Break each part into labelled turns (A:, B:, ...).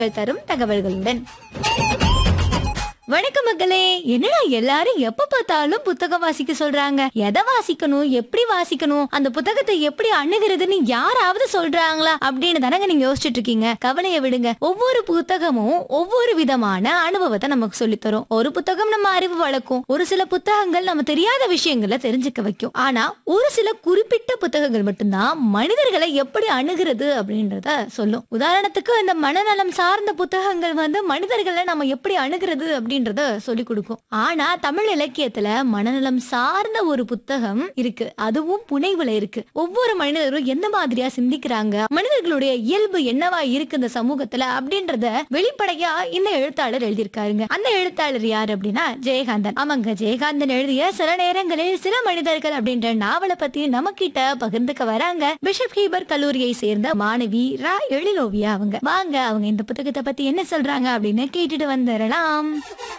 A: தரும் தகவல்களுடன். வணக்கம் மக்களே. என்னடா எல்லாரும் எப்ப பார்த்தாலும் புத்தகம் வாசிக்க சொல்றாங்க, எதை வாசிக்கணும், எப்படி வாசிக்கணும், அந்த புத்தகத்தை எப்படி அணுகிறதுன்னு யாராவது சொல்றாங்களா அப்படின்னு தானங்க நீங்க யோசிச்சுட்டு இருக்கீங்க. கவலையை விடுங்க. ஒவ்வொரு புத்தகமும் ஒவ்வொரு விதமான அனுபவத்தை நமக்கு சொல்லித்தரும். ஒரு புத்தகம் நம்ம அறிவு வளர்க்கும், ஒரு சில புத்தகங்கள் நம்ம தெரியாத விஷயங்களை தெரிஞ்சுக்க வைக்கும். ஆனா ஒரு சில குறிப்பிட்ட புத்தகங்கள் மட்டும்தான் மனிதர்களை எப்படி அணுகிறது அப்படின்றத சொல்லும். உதாரணத்துக்கு இந்த மனநலம் சார்ந்த புத்தகங்கள் மனிதர்களை நம்ம எப்படி அணுகிறது அப்படின்றத சொல்லி கொடுக்கும். ஆனா தமிழ் இலக்கியத்துல மனநலம் சார்ந்த ஒரு புத்தகம் இருக்கு, அதுவும் புனைவுல இருக்கு. ஒவ்வொரு மனிதரும் எந்த மாதிரியா சிந்திக்கிறாங்க, மனிதர்களுடைய இயல்பு என்னவா இருக்கு இந்த சமூகத்துல அப்படின்றத வெளிப்படையா இந்த எழுத்தாளர் எழுதியிருக்காருங்க. அந்த எழுத்தாளர் யார் அப்படின்னா ஜெயகாந்தன். ஆமாங்க, ஜெயகாந்தன் எழுதிய சில நேரங்களில் சில மனிதர்கள் அப்படின்ற நாவலை பத்தி நம்ம கிட்ட பகிர்ந்துக்க வராங்க பிஷப் ஹீபர் கல்லூரியை சேர்ந்த மாணவி ரா எழிலோவியா. வாங்க அவங்க இந்த புத்தகத்தை பத்தி என்ன சொல்றாங்க அப்படின்னு கேட்டுட்டு வந்துடலாம்.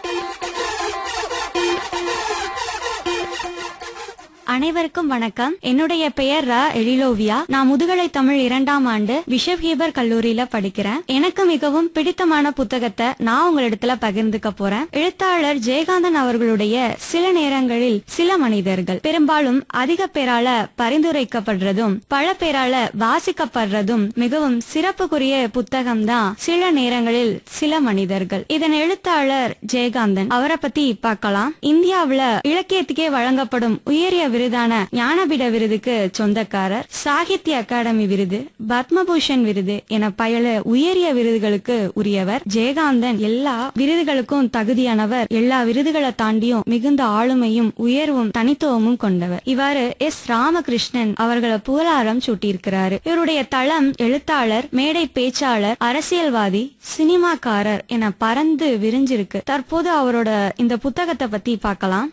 B: அனைவருக்கும் வணக்கம். என்னுடைய பெயர் ரா எழிலோவியா. நான் முதுகலை தமிழ் 2ஆம் ஆண்டு பிஷப் ஹீபர் கல்லூரியில படிக்கிறேன். எனக்கு மிகவும் பிடித்தமான புத்தகத்தை நான் உங்களிடத்துல பகிர்ந்துக்க போறேன். எழுத்தாளர் ஜெயகாந்தன் அவர்களுடைய சில நேரங்களில் சில மனிதர்கள், பெரும்பாலும் அதிக பேரால பரிந்துரைக்கப்படுறதும் பல பேரால வாசிக்கப்படுறதும் மிகவும் சிறப்புக்குரிய புத்தகம் தான் சில நேரங்களில் சில மனிதர்கள். இதன் எழுத்தாளர் ஜெயகாந்தன். அவரை பத்தி பார்க்கலாம். இந்தியாவுல இலக்கியத்துக்கே வழங்கப்படும் உயரிய விருதான ஞானபீட விருதுக்கு சொந்தக்காரர். சாகித்ய அகாடமி விருது, பத்மபூஷன் விருது என பல உயரிய விருதுகளுக்கு உரியவர். ஜெயகாந்தன் எல்லா விருதுகளுக்கும் தகுதியானவர். எல்லா விருதுகளை தாண்டியும் மிகுந்த ஆளுமையும் உயர்வும் தனித்துவமும் கொண்டவர். இவ்வாறு எஸ் ராமகிருஷ்ணன் அவர்களை புகழாரம் சூட்டியிருக்கிறாரு. இவருடைய தளம் எழுத்தாளர், மேடை பேச்சாளர், அரசியல்வாதி, சினிமாக்காரர் என பறந்து விரிஞ்சிருக்கு. தற்போது அவரோட இந்த புத்தகத்தை பத்தி பார்க்கலாம்.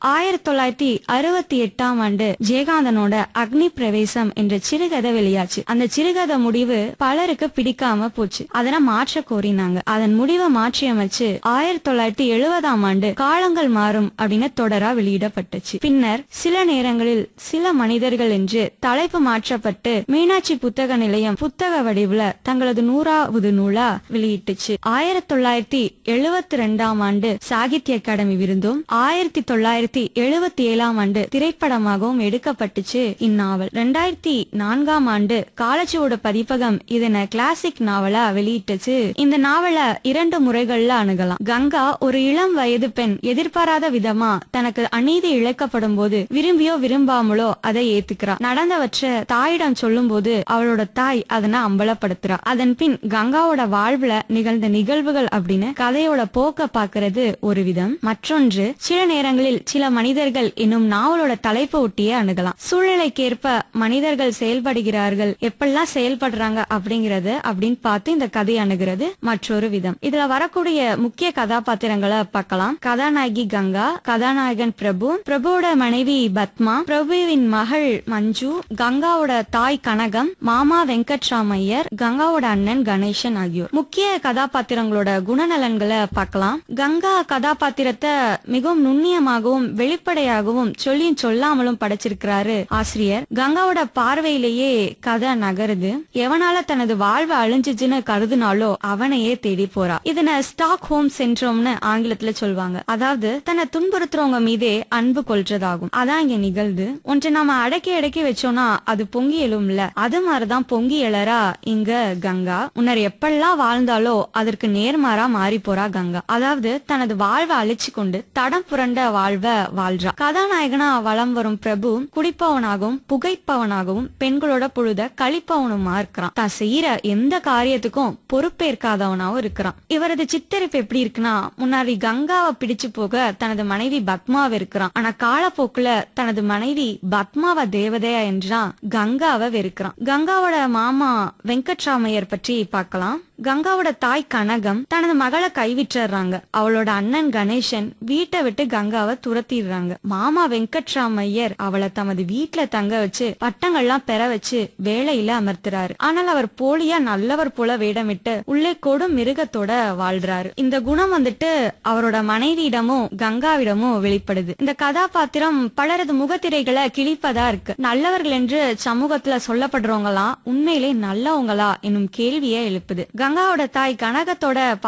B: 1968ஆம் ஆண்டு ஜெயகாந்தனோட அக்னி பிரவேசம் என்ற சிறுகதை வெளியாச்சு. அந்த சிறுகதை முடிவு பலருக்கு பிடிக்காம போச்சு. அதனை மாற்ற கோரினாங்க. அதன் முடிவை மாற்றி அமைச்சு 1970ஆம் ஆண்டு காலங்கள் மாறும் அப்படின்னு தொடரா வெளியிடப்பட்டுச்சு. பின்னர் சில நேரங்களில் சில மனிதர்கள் என்று தலைப்பு மாற்றப்பட்டு மீனாட்சி புத்தக நிலையம் புத்தக வடிவுல தங்களது 100வது நூலா வெளியிட்டுச்சு. 1972ஆம் ஆண்டு சாகித்ய அகாடமி விருதும் 1977ஆம் ஆண்டு திரைப்படமாகவும் எடுக்கப்பட்டுச்சு இந்நாவல். 2004ஆம் ஆண்டு காலச்சுவடு பதிப்பகம் இதனை கிளாசிக் நாவலா வெளியிட்டுச்சு. இந்த நாவலை 2 முறைகள்ல அணுகலாம். கங்கா ஒரு இளம் வயது பெண் எதிர்பாராத விதமா தனக்கு அநீதி இழைக்கப்படும் போது விரும்பியோ விரும்பாமலோ அதை ஏத்துக்கிறா. நடந்தவற்றை தாயிடம் சொல்லும் போது அவளோட தாய் அதனை அம்பலப்படுத்துறா. அதன் பின் கங்காவோட வாழ்வுல நிகழ்ந்த நிகழ்வுகள் அப்படின்னு கதையோட போக்க பாக்குறது ஒரு விதம். மற்றொன்று, சில நேரங்களில் சில மனிதர்கள் என்னும் நாவலோட தலைப்பு ஒட்டியே அணுகலாம். சூழ்நிலைக்கேற்ப மனிதர்கள் செயல்படுகிறார்கள், எப்பெல்லாம் செயல்படுறாங்க அப்படிங்கறது அப்படின்னு பார்த்து இந்த கதை அணுகிறது மற்றொரு விதம். இதுல வரக்கூடிய முக்கிய கதாபாத்திரங்களை பார்க்கலாம். கதாநாயகி கங்கா, கதாநாயகன் பிரபு, பிரபுவோட மனைவி பத்மா, பிரபுவின் மகள் மஞ்சு, கங்காவோட தாய் கனகம், மாமா வெங்கட்ராமையர், கங்காவோட அண்ணன் கணேசன் ஆகியோர். முக்கிய கதாபாத்திரங்களோட குணநலன்களை பார்க்கலாம். கங்கா கதாபாத்திரத்தை மிகவும் நுண்ணியமாகவும் வெளிப்படையாகவும் சொல்லியும் சொல்லாமலும் படைச்சிருக்கிறாரு ஆசிரியர். கங்காவோட பார்வையிலேயே கதை நகருது. எவனால தனது வாழ்வை அழிஞ்சிச்சுன்னு கருதுனாலோ அவனையே தேடி போறா. இதனை ஸ்டாக் ஹோம் சிண்ட்ரோம்னு ஆங்கிலத்துல சொல்வாங்க. அதாவது தன்னை துன்புறுத்துறவங்க மீதே அன்பு கொள்றதாகும். அதான் இங்க நிகழ்து. ஒன்றை நாம அடக்கி அடக்கி வச்சோம்னா அது பொங்கி எழும்ல, அது மாதிரிதான் பொங்கி எழறா இங்க கங்கா. முன்னர் எப்பெல்லாம் வாழ்ந்தாலோ அதற்கு நேர்மாறா மாறி போறா கங்கா. அதாவது தனது வாழ்வை அழிச்சு கொண்டு தடம் புரண்ட வாழ்வை வாழ்றா. கதாநாயகனா வலம் வரும் பிரபு குடிப்பவனாகவும் புகைப்பவனாகவும் பெண்களோட பொழுத கழிப்பவனுமா இருக்கிறான். தான் செய்யற எந்த காரியத்துக்கும் பொறுப்பேற்காதவனாவும் இருக்கிறான். இவரது சித்தரிப்பு எப்படி இருக்குன்னா, முன்னாடி கங்காவை பிடிச்சு போக தனது மனைவி பத்மாவை இருக்கிறான். ஆனா காலப்போக்குல தனது மனைவி பத்மாவை தேவதையா என்றா கங்காவை வெறுக்கிறான். கங்காவோட மாமா வெங்கட்ராமையர் பற்றி பார்க்கலாம். கங்காவோட தாய் கனகம் தனது மகளை கைவிட்டுறாங்க. அவளோட அண்ணன் கணேசன் வீட்டை விட்டு கங்காவை துரத்திடுறாங்க. மாமா வெங்கட்ராமையர் அவளை தமது வீட்டுல தங்க வச்சு பட்டங்கள்லாம் பெற வச்சு வேலையில அமர்த்துறாரு. ஆனால் அவர் போலியா நல்லவர் போல வேடமிட்டு உள்ளே கொடும் மிருகத்தோட வாழ்றாரு. இந்த குணம் அவரோட மனைவியிடமும் கங்காவிடமும் வெளிப்படுது. இந்த கதாபாத்திரம் பலரது முகத்திரைகளை கிழிப்பதா இருக்கு. நல்லவர்கள் என்று சமூகத்துல சொல்லப்படுறவங்களா உண்மையிலே நல்லவங்களா என்னும் கேள்வியை எழுப்புது. கங்காவோட தாய் கனகத்தோட